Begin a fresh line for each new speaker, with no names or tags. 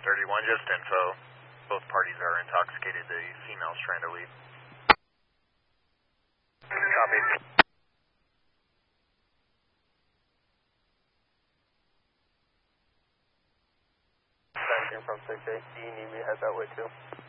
31, just info. Both parties are intoxicated. The female's trying to leave. Copy.
From 6-8, do you need me to head that way too?